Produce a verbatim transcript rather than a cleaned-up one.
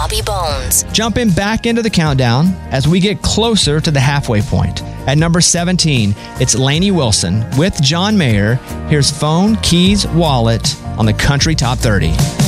Bobby Bones. Jumping back into the countdown as we get closer to the halfway point. At number seventeen, it's Lainey Wilson with John Mayer. Here's Phone, Keys, Wallet on the Country Top thirty.